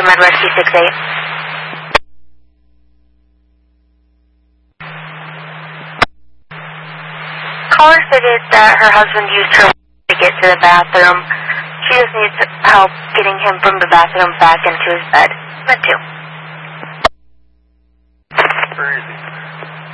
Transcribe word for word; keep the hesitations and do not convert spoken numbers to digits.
Roger, Med Rescue six eight. Caller stated that her husband used her to get to the bathroom. She just needs help getting him from the bathroom back into his bed. Med two. Where is he?